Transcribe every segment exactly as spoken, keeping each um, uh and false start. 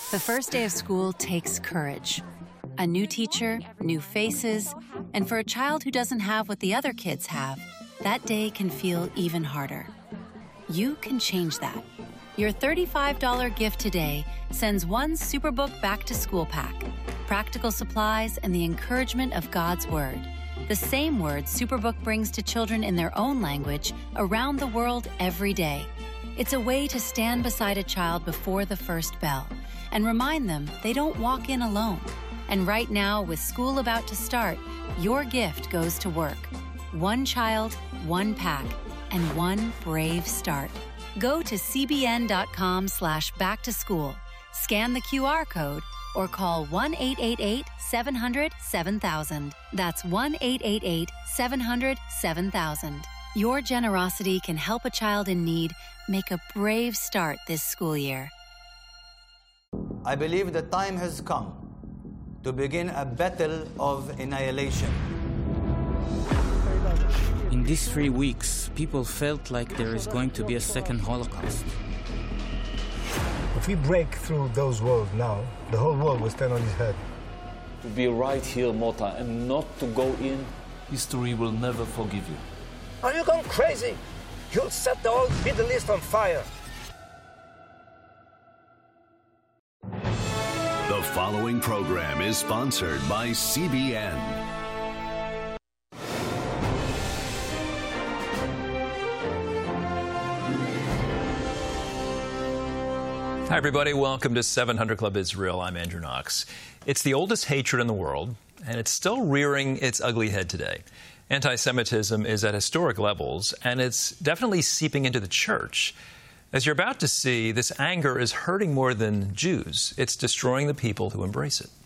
The first day of school takes courage. A new teacher, new faces, and for a child who doesn't have what the other kids have, that day can feel even harder. You can change that. Your thirty-five dollars gift today sends one Superbook Back to School pack, practical supplies, and the encouragement of God's Word. The same word Superbook brings to children in their own language around the world every day. It's a way to stand beside a child before the first bell and remind them they don't walk in alone. And right now, with school about to start, your gift goes to work. One child, one pack, and one brave start. Go to cbn.com slash back to school, scan the Q R code, or call one eight eight eight, seven hundred, seven thousand. That's one eight eight eight, seven hundred, seven thousand. Your generosity can help a child in need make a brave start this school year. I believe the time has come to begin a battle of annihilation. In these three weeks, people felt like there is going to be a second Holocaust. If we break through those walls now, the whole world will stand on its head. To be right here, Mota, and not to go in, history will never forgive you. Are you gone crazy? You'll set the whole Middle East on fire. The following program is sponsored by C B N. Hi, everybody. Welcome to seven hundred Club Israel. I'm Andrew Knox. It's the oldest hatred in the world, and it's still rearing its ugly head today. Anti-Semitism is at historic levels, and it's definitely seeping into the church. As you're about to see, this anger is hurting more than Jews. It's destroying the people who embrace it.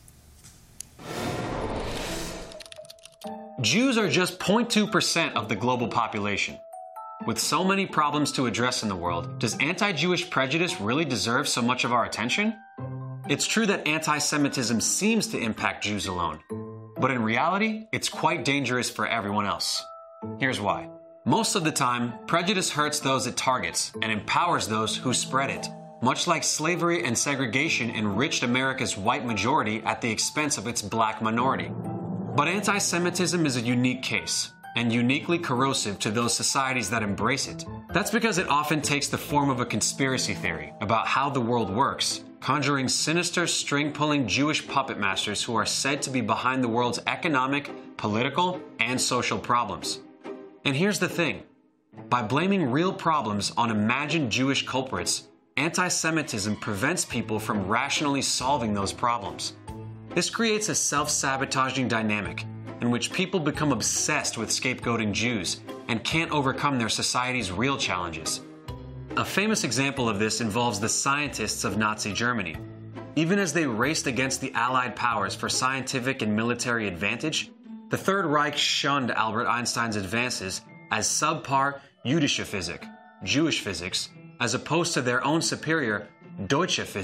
Jews are just zero point two percent of the global population. With so many problems to address in the world, does anti-Jewish prejudice really deserve so much of our attention? It's true that anti-Semitism seems to impact Jews alone, but in reality, it's quite dangerous for everyone else. Here's why. Most of the time, prejudice hurts those it targets and empowers those who spread it, much like slavery and segregation enriched America's white majority at the expense of its black minority. But anti-Semitism is a unique case, and uniquely corrosive to those societies that embrace it. That's because it often takes the form of a conspiracy theory about how the world works, conjuring sinister, string-pulling Jewish puppet masters who are said to be behind the world's economic, political, and social problems. And here's the thing. By blaming real problems on imagined Jewish culprits, anti-Semitism prevents people from rationally solving those problems. This creates a self-sabotaging dynamic in which people become obsessed with scapegoating Jews and can't overcome their society's real challenges. A famous example of this involves the scientists of Nazi Germany. Even as they raced against the Allied powers for scientific and military advantage, the Third Reich shunned Albert Einstein's advances as subpar Jüdische Physik, Jewish physics, as opposed to their own superior Deutsche Physik.